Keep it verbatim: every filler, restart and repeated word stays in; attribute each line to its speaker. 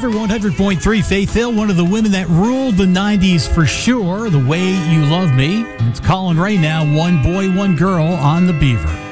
Speaker 1: Beaver one hundred point three Faith Hill, one of the women that ruled the nineties for sure. The Way You Love Me. It's Colin Ray now. One boy, one girl on the Beaver.